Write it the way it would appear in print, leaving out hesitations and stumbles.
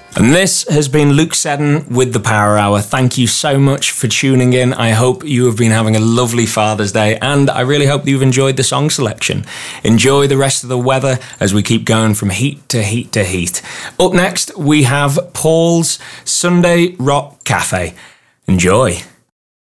And this has been Luke Seddon with the Power Hour. Thank you so much for tuning in. I hope you have been having a lovely Father's Day, and I really hope you've enjoyed the song selection. Enjoy the rest of the weather as we keep going from heat to heat to heat. Up next, we have Paul's Sunday Rock Cafe. Enjoy.